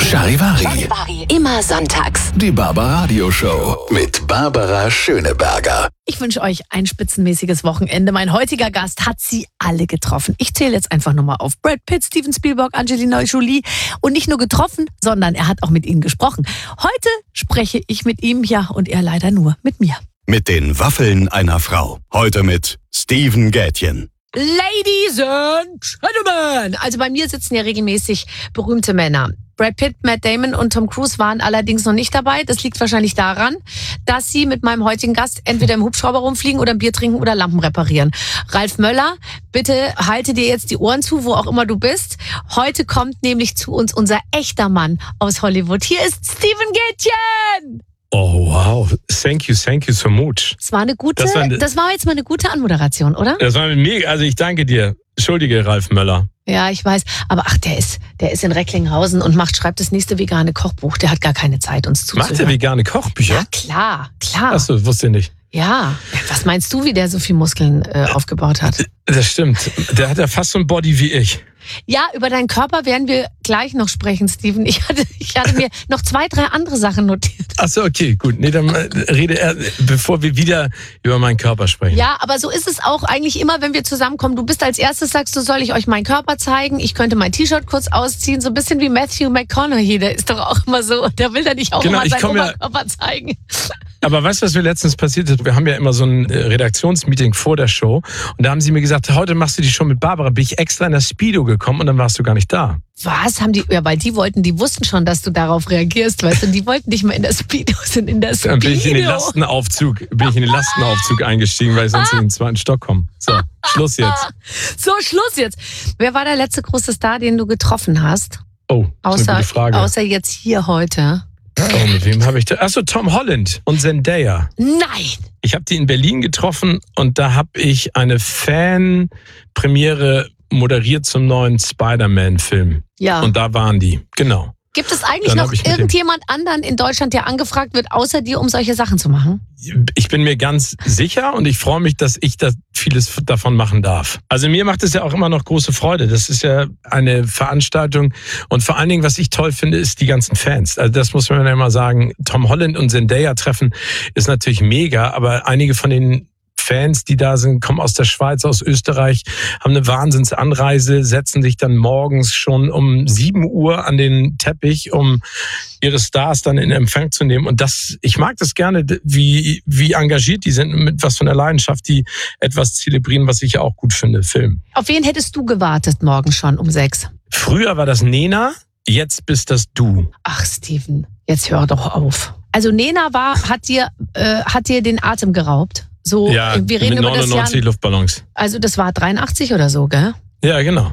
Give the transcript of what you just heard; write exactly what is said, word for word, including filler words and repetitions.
Charivari. Charivari. Immer sonntags. Die Barbaradio Show mit Barbara Schöneberger. Ich wünsche euch ein spitzenmäßiges Wochenende. Mein heutiger Gast hat sie alle getroffen. Ich zähle jetzt einfach nochmal auf. Brad Pitt, Steven Spielberg, Angelina Jolie. Und nicht nur getroffen, sondern er hat auch mit ihnen gesprochen. Heute spreche ich mit ihm, ja, und er leider nur mit mir. Mit den Waffeln einer Frau. Heute mit Steven Gätjen. Ladies and Gentlemen! Also bei mir sitzen ja regelmäßig berühmte Männer. Brad Pitt, Matt Damon und Tom Cruise waren allerdings noch nicht dabei. Das liegt wahrscheinlich daran, dass sie mit meinem heutigen Gast entweder im Hubschrauber rumfliegen oder ein Bier trinken oder Lampen reparieren. Ralf Möller, bitte halte dir jetzt die Ohren zu, wo auch immer du bist. Heute kommt nämlich zu uns unser echter Mann aus Hollywood. Hier ist Steven Gätjen! Oh, wow. Thank you, thank you so much. Das war eine gute, Das war, eine, das war jetzt mal eine gute Anmoderation, oder? Das war mega. Also ich danke dir. Entschuldige, Ralf Möller. Ja, ich weiß. Aber ach, der ist, der ist in Recklinghausen und macht, schreibt das nächste vegane Kochbuch. Der hat gar keine Zeit, uns zuzuhören. Macht er vegane Kochbücher? Ja, klar, klar. Achso, wusste ich nicht. Ja. Was meinst du, wie der so viel Muskeln äh, aufgebaut hat? Das stimmt. Der hat ja fast so ein Body wie ich. Ja, über deinen Körper werden wir gleich noch sprechen, Steven. Ich hatte, ich hatte mir noch zwei, drei andere Sachen notiert. Achso, okay, gut. Nee, dann rede er, bevor wir wieder über meinen Körper sprechen. Ja, aber so ist es auch eigentlich immer, wenn wir zusammenkommen. Du bist als erstes, sagst du, soll ich euch meinen Körper zeigen? Ich könnte mein T-Shirt kurz ausziehen. So ein bisschen wie Matthew McConaughey. Der ist doch auch immer so. Der will da nicht auch genau, immer seinen ja, Oberkörper zeigen. Aber weißt du, was mir letztens passiert ist? Wir haben ja immer so ein Redaktionsmeeting vor der Show. Und da haben sie mir gesagt, heute machst du die Show mit Barbara. Bin ich extra in der Speedo gekommen und dann warst du gar nicht da. Was? Haben die, ja, weil die wollten, die wussten schon, dass du darauf reagierst, weißt du, und die wollten dich mal in der Speedo, sind in der Speedo. Dann bin ich in den Lastenaufzug, bin ich in den Lastenaufzug eingestiegen, weil ich sonst in den zweiten Stock komme. So, Schluss jetzt. So, Schluss jetzt. Wer war der letzte große Star, den du getroffen hast? Oh, das ist außer, eine gute Frage. Außer jetzt hier heute. Oh, mit wem habe ich da? Achso, Tom Holland und Zendaya. Nein! Ich habe die in Berlin getroffen und da habe ich eine Fan-Premiere moderiert zum neuen Spider-Man-Film. Ja. Und da waren die, genau. Gibt es eigentlich Dann noch ich irgendjemand anderen in Deutschland, der angefragt wird, außer dir, um solche Sachen zu machen? Ich bin mir ganz sicher und ich freue mich, dass ich da vieles davon machen darf. Also mir macht es ja auch immer noch große Freude. Das ist ja eine Veranstaltung und vor allen Dingen, was ich toll finde, ist die ganzen Fans. Also das muss man ja immer sagen. Tom Holland und Zendaya treffen ist natürlich mega, aber einige von den Fans, die da sind, kommen aus der Schweiz, aus Österreich, haben eine Wahnsinnsanreise, setzen sich dann morgens schon um sieben Uhr an den Teppich, um ihre Stars dann in Empfang zu nehmen. Und das, ich mag das gerne, wie, wie engagiert die sind, mit was von der Leidenschaft die etwas zelebrieren, was ich ja auch gut finde, Film. Auf wen hättest du gewartet morgen schon um sechs? Früher war das Nena, jetzt bist das du. Ach, Steven, jetzt hör doch auf. Also Nena war, hat dir, äh, hat dir den Atem geraubt? So, ja, wir reden mit über neunundneunzig das Jahr, Luftballons. Also das war dreiundachtzig oder so, gell? Ja, genau.